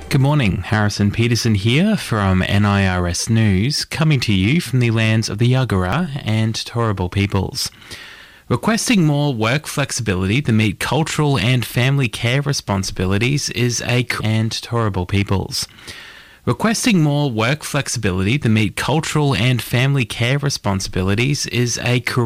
Good morning, Harrison Peterson here from NIRS News, coming to you from the lands of the Yagara and Turrbal peoples. Requesting more work flexibility to meet cultural and family care responsibilities is and Turrbal peoples. Requesting more work flexibility to meet cultural and family care responsibilities is a